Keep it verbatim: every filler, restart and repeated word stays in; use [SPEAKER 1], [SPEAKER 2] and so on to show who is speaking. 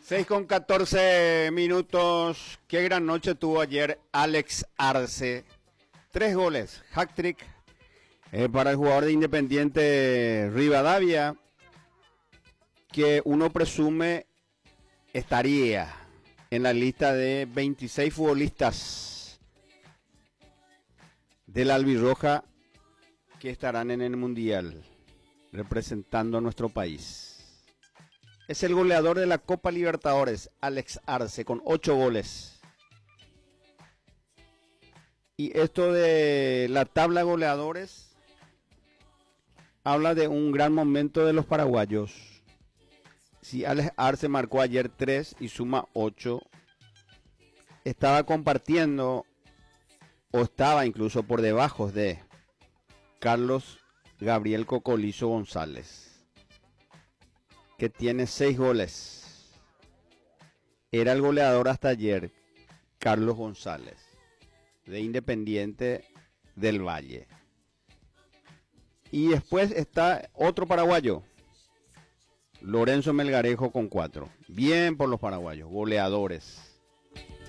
[SPEAKER 1] seis con catorce minutos. Qué gran noche tuvo ayer Alex Arce. Tres goles, hat-trick eh, para el jugador de Independiente Rivadavia, que uno presume estaría en la lista de veintiséis futbolistas de la albirroja que estarán en el Mundial representando a nuestro país. Es el goleador de la Copa Libertadores, Alex Arce, con ocho goles. Y esto de la tabla de goleadores habla de un gran momento de los paraguayos. Si Alex Arce marcó ayer tres y suma ocho, estaba compartiendo o estaba incluso por debajo de Carlos Gabriel Cocolizo González, que tiene seis goles. Era el goleador hasta ayer, Carlos González, de Independiente del Valle. Y después está otro paraguayo, Lorenzo Melgarejo, con cuatro. Bien por los paraguayos, goleadores.